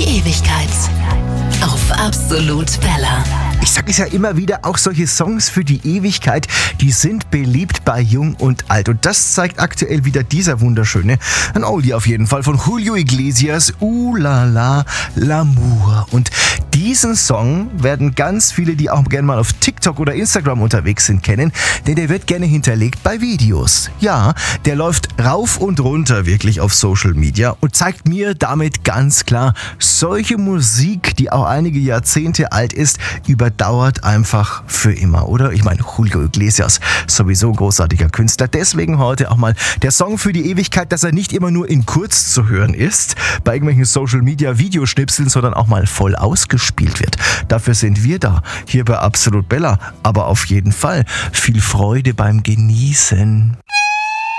die Ewigkeit. Auf Absolut Bella. Ich sage es ja immer wieder, auch solche Songs für die Ewigkeit, die sind beliebt bei Jung und Alt. Und das zeigt aktuell wieder dieser wunderschöne, ein Oldie auf jeden Fall, von Julio Iglesias, Ooh La La L'Amour. Und diesen Song werden ganz viele, die auch gerne mal auf TikTok oder Instagram unterwegs sind, kennen, denn der wird gerne hinterlegt bei Videos. Ja, der läuft rauf und runter wirklich auf Social Media und zeigt mir damit ganz klar, solche Musik, die auch einige Jahrzehnte alt ist, überdauert einfach für immer, oder? Ich meine, Julio Iglesias, sowieso ein großartiger Künstler. Deswegen heute auch mal der Song für die Ewigkeit, dass er nicht immer nur in kurz zu hören ist, bei irgendwelchen Social Media Videoschnipseln, sondern auch mal voll ausgespielt wird. Dafür sind wir da, hier bei Absolut Bella. Aber auf jeden Fall viel Freude beim Genießen.